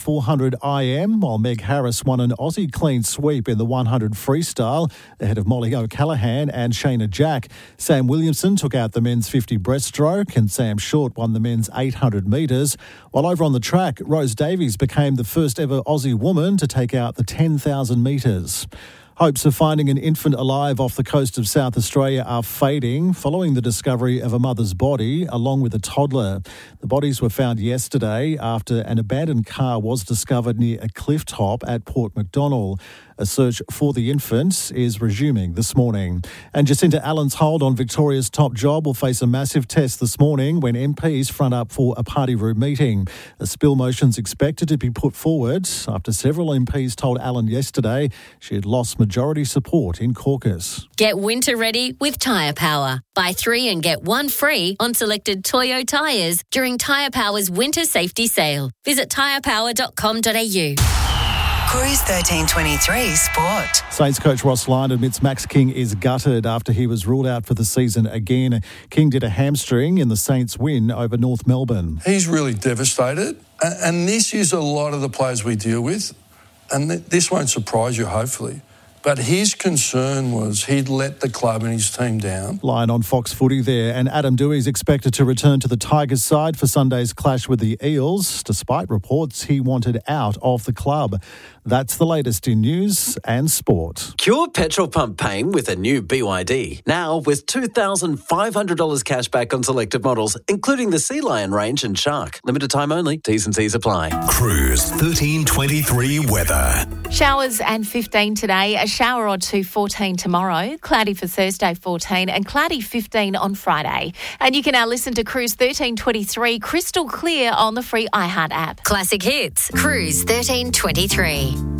400 IM, while Meg Harris won an Aussie clean sweep in the 100 freestyle ahead of Molly O'Callaghan and Shayna Jack. Sam Williamson took out the men's 50 breaststroke and Sam Short won the men's 800 metres. While over on the track, Rose Davies became the first ever Aussie woman to take out the 10,000 metres. Hopes of finding an infant alive off the coast of South Australia are fading following the discovery of a mother's body along with a toddler. The bodies were found yesterday after an abandoned car was discovered near a cliff top at Port Macdonnell. A search for the infant is resuming this morning. And Jacinta Allen's hold on Victoria's top job will face a massive test this morning when MPs front up for a party room meeting. A spill motion's expected to be put forward after several MPs told Allen yesterday she had lost majority support in caucus. Get winter ready with Tyre Power. Buy 3 and get 1 free on selected Toyo tyres during Tyre Power's winter safety sale. Visit tyrepower.com.au. Cruise 1323 Sport. Saints coach Ross Lyon admits Max King is gutted after he was ruled out for the season again. King did a hamstring in the Saints' win over North Melbourne. He's really devastated, and this is a lot of the players we deal with, and this won't surprise you, hopefully. But his concern was he'd let the club and his team down. Lyon on Fox Footy there, and Adam Doueihi is expected to return to the Tigers side for Sunday's clash with the Eels, despite reports he wanted out of the club. That's the latest in news and sport. Cure petrol pump pain with a new BYD. Now with $2,500 cash back on selected models, including the Sea Lion range and Shark. Limited time only. T's and C's apply. Cruise 1323 weather. Showers and 15 today, a shower or two 14 tomorrow, cloudy for Thursday 14 and cloudy 15 on Friday. And you can now listen to Cruise 1323 crystal clear on the free iHeart app. Classic hits. Cruise 1323.